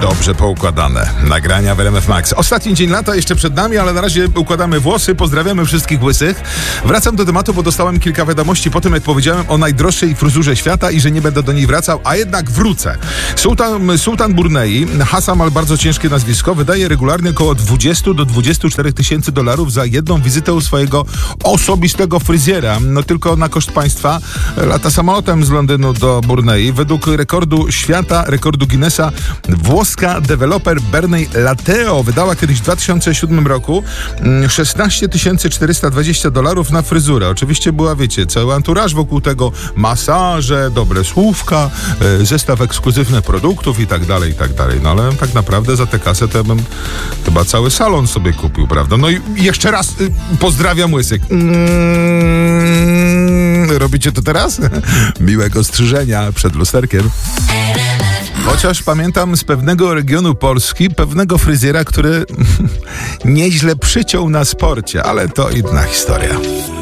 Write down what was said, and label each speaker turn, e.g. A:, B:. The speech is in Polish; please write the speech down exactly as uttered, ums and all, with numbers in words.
A: dobrze poukładane. Nagrania w R M F Max. Ostatni dzień lata jeszcze przed nami, ale na razie układamy włosy. Pozdrawiamy wszystkich łysych. Wracam do tematu, bo dostałem kilka wiadomości po tym, jak powiedziałem o najdroższej fryzurze świata i że nie będę do niej wracał, a jednak wrócę. Sultan, Sultan Brunei, Hasan ma bardzo ciężkie nazwisko, wydaje regularnie około dwadzieścia do dwudziestu czterech tysięcy dolarów za jedną wizytę u swojego osobistego fryzjera. No tylko na koszt państwa lata samolotem z Londynu do Brunei. Według rekordu świata, rekordu Guinnessa, włoska deweloper Bernej Lateo wydała kiedyś w dwa tysiące siódmym roku szesnaście tysięcy czterysta dwadzieścia dolarów na fryzurę. Oczywiście była, wiecie, cały anturaż wokół tego, masaże, dobre słówka, e, zestaw ekskluzywnych produktów i tak dalej, i tak dalej. No ale tak naprawdę za tę kasę to ja bym chyba cały salon sobie kupił, prawda? No i jeszcze raz y, pozdrawiam łysych. Mm, robicie to teraz? Miłego strzyżenia przed lusterkiem. Chociaż pamiętam z pewnego regionu Polski pewnego fryzjera, który nieźle przyciął na sporcie, ale to inna historia.